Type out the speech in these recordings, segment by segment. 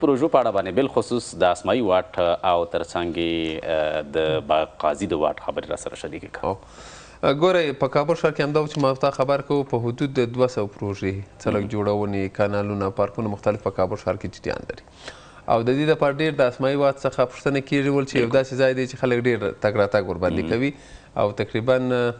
پروژو په اړه باندې بالخصوص د اسماعي واټ او ترڅنګ د قاضي د واټ خبرې را سره شریکې کړه. ګورئ په کابل ښار کې همدا چې ما ورته خبر کوو په حدود د 200 پروژې سړک جوړونې کانالونه پارکونه مختلف په کابل ښار کې جریان لري او د دې لپاره ډېر د اسماعي واټ څخه پوښتنه کېږي ول چې یو داسې ځای دی چې خلک ډېر تګ راتګ ورباندې کوي او تقریبا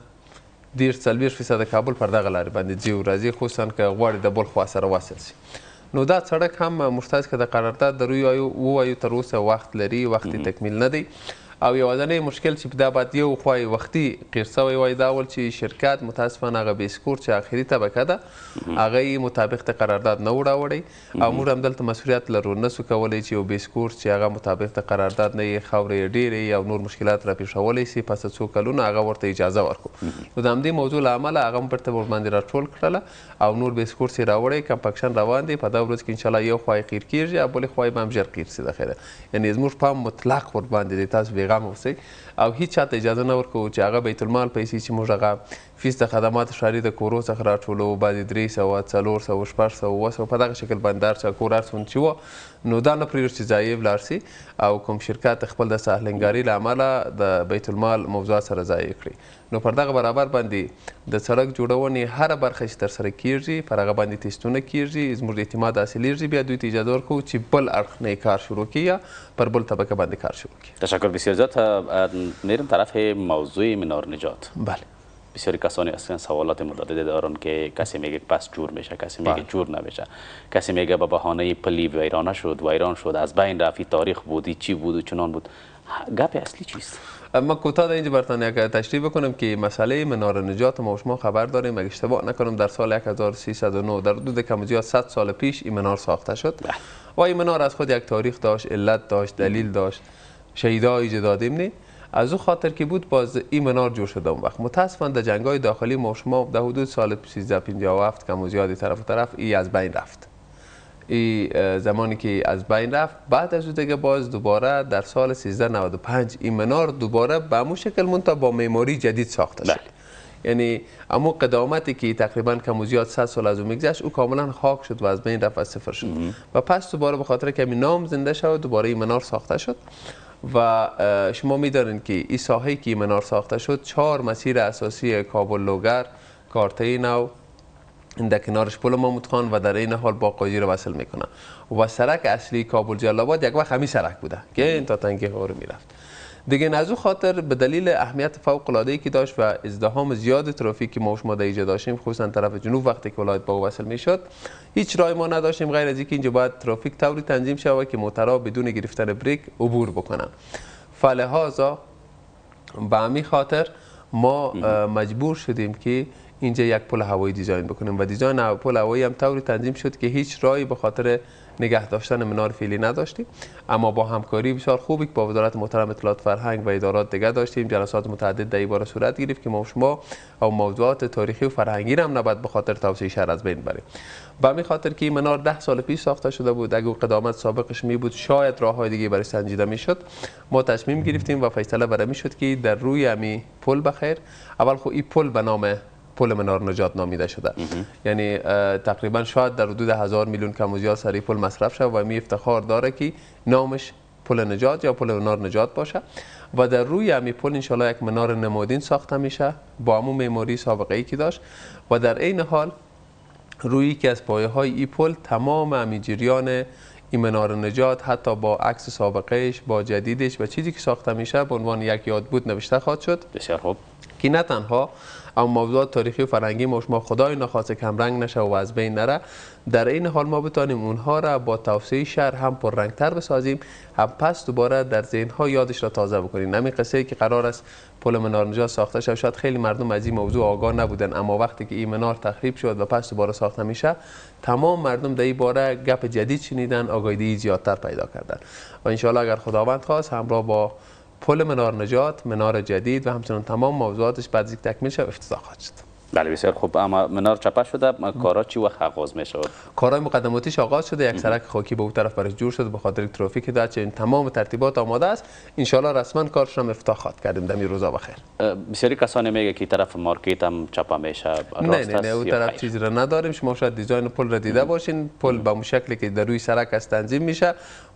30-40% د کابل پر دغه لارې باندې ځي او راځي، خصوصا که غواړي د بل خوا سره وصل شي. نو دا سړک هم موږ که د قرارداد د روی ووایو تر اوسه وخت لري، وخت تکمیل نه دی او یوازینی مشکل چې دا باید یو خوا یې وختي قیر سوی وای دا ول چې شرکت متاسفانه هغه بیسکور چې آخري طبقه ده هغه یې مطابق د قرارداد نه و راوړی او موږ همدلته مسؤلیت لرو، نسو کولی چې یو بیسکور چې هغه مطابق د قرارداد نه یې خاورې یې ډېرې او نور مشکلات راپېښولی سي پس څو کلونه هغه ورته اجازه ورکړو. نو د همدې موضوع له امله هغه هم بیرته ورباندې راټول کړله او نور بیسکور چې راوړی کمپکشن روان دی. په دا ورځ کې انشاءالله یو خوا یې قیر کېږي او بلې خوا یې به هم ژر قیر سي د خیره. یعنې زموږ پام مطلق ورباندې دی، تاسو بېغمه اوسئ او هیڅ چاته اجازه نه ورکوو چې هغه بیت المال پیسې چې موږ هغه فیس د خدمات ښاري د کورو څخه راټولوو بعضې 300 400 600 700 په دغه شکل باندې هر چا کور هر څومره چې وه نو دا نه پرېږدو چې ضایع ولاړ سي او کوم شرکت خپل د سهلنګاري له امله د بیت المال موضوعات سره ضایع کړي. نو پر دغه برابر باندې د سړک جوړونې هره برخه چې ترسره کېږي پر هغه باندې تیسټونه کېږي، زموږ د اعتماد حاصلېږي، بیا دوی ته اجازه ورکوو چې بل اړخ نه کار شروع کړي یا پر بل طبقه باندې کار شروع کړي. تشکر بسیار زیاد. میرم طرف موضوع منار نجات. بله، بسیاری کسانی هستن سوالات متعددی دارن که کسی میگه پس جور میشه، کسی میگه جور نمیشه، کسی میگه به بهانه پلی ویرانه شد، ویران شد، از بین رفت، تاریخ بودی، چی بود و چنان بود. گپ اصلی چیست؟ ما کوتاه در اینجا براتون یک تشریح بکنم که مسئله منار نجات ما و شما خبر داریم، اگه اشتباه نکنم در سال 1309 در حدود کم و زیاد 100 سال پیش این منار ساخته شد و این منار از خود یک تاریخ داشت، علت داشت، دلیل داشت، شهیدای دادیم نی از او خاطر که بود باز این منار جور شده اون وقت. متاسفانه در جنگ‌های داخلی ما و شما در حدود سال 1357 کم و زیادی طرف و طرف ای از بین رفت. این زمانی که از بین رفت بعد از او دیگه باز دوباره در سال 1395 این منار دوباره به همون شکل منتها با معماری جدید ساخته شد. یعنی اما قدامتی که تقریبا کم و زیاد 100 سال از او میگذشت او کاملا خاک شد و از بین رفت و صفر شد و پس دوباره به خاطر که نام زنده شد دوباره این منار ساخته شد و شما میدانید که این ساحه‌ای که منار ساخته شد 4 مسیر اساسی کابل لوگر، کارته نو، در کنارش پل محمود خان و در این حال باقاجی رو وصل میکنه و سرک اصلی کابل جلال آباد یک وقت همین سرک بوده که این تا تنگی هارو میرفت دیگه. از او خاطر به دلیل اهمیت فوق العاده ای که داشت و ازدحام زیاد ترافیک که ما و شما در اینجا داشتیم خصوصا طرف جنوب وقتی که ولایت باغ وصل میشد هیچ راهی ما نداشتیم غیر از اینکه اینجا باید ترافیک طوری تنظیم شود که موترها بدون گرفتن بریک عبور بکنن. فلهذا به همین خاطر ما مجبور شدیم که اینجا یک پل هوایی دیزاین بکنیم و دیزاین پل هوایی هم طوری تنظیم شد که هیچ راهی به خاطر نگه داشتن منار فعلی نداشتیم، اما با همکاری بسیار خوبی که با وزارت محترم اطلاعات فرهنگ و ادارات دیگه داشتیم جلسات متعدد در این باره صورت گرفت که ما و شما او موضوعات تاریخی و فرهنگی هم نباید به خاطر توسعه شهر از بین بریم. به همین خاطر که این منار 10 سال پیش ساخته شده بود، اگه قدامت سابقش می بود شاید راههای دیگه برای سنجیده میشد. ما تصمیم گرفتیم و فیصله بر می شد که در روی امی پل بخیر اول خو این پل به نام پل منار نجات نامیده شده. یعنی تقریبا شاید در حدود 1000 میلیون کم و زیاد سری پل مصرف شد و می افتخار داره که نامش پل نجات یا پل منار نجات باشه و در روی همین پل انشالله یک منار نمادین ساخته میشه با همون معماری سابقه ای که داشت و در عین حال روی که از پایه های این پل تمام همین جریان این منار نجات حتی با عکس سابقهش با جدیدش و چیزی که ساخته میشه به عنوان یک یادبود نوشته خواهد شد. بسیار خوب. که نه تنها اما موضوعات تاریخی و فرهنگی ما شما خدای نخواسته کمرنگ نشه و از بین نره، در این حال ما بتانیم اونها را با توسعه شهر هم پررنگتر بسازیم هم پس دوباره در ذهنها یادش را تازه بکنیم. همین قصه که قرار است پل منار نجات ساخته شد شاید خیلی مردم از این موضوع آگاه نبودن، اما وقتی که این منار تخریب شد و پس دوباره ساخته میشه تمام مردم در این باره گپ جدید شنیدن، آگاهی زیادتر پیدا کردن و ان شاء الله اگر خداوند خواست همراه با پل منار نجات، منار جدید و همچنان تمام موضوعاتش بعد از تکمیل شد افتتاح خواهد شد. بله بسیار خوب. اما منار چپه شده، کارا چی وقت آغاز می شود؟ کارهای مقدماتیش آغاز شده، یک سرک خاکی به اون طرف برش جور شده به خاطر ترافیک داد چه این تمام ترتیبات آماده است. ان رسما کارش هم افتتاح خواهد کردیم در این روزا بخیر. بسیاری کسانی میگه که طرف مارکت هم چپه میشه، نه اون طرف چیزی را نداریم. شما شاید دیزاین پل را دیده باشین، پل به اون شکلی که در روی سرک است تنظیم میشه